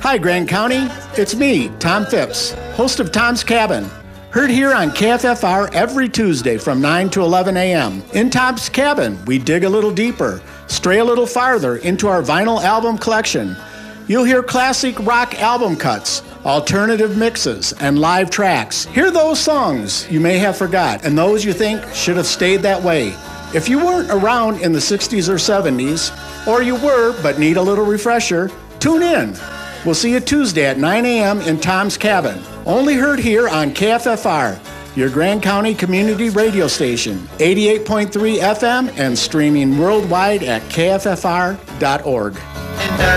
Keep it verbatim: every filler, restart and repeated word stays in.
Hi, Grand County. It's me, Tom Phipps, host of Tom's Cabin. Heard here on K F F R every Tuesday from nine to eleven a.m. In Tom's Cabin, we dig a little deeper, stray a little farther into our vinyl album collection. You'll hear classic rock album cuts, alternative mixes, and live tracks. Hear those songs you may have forgot and those you think should have stayed that way. If you weren't around in the sixties or seventies, or you were but need a little refresher, tune in. We'll see you Tuesday at nine a.m. in Tom's Cabin. Only heard here on K F F R, your Grand County community radio station, eighty-eight point three F M and streaming worldwide at K F F R dot org.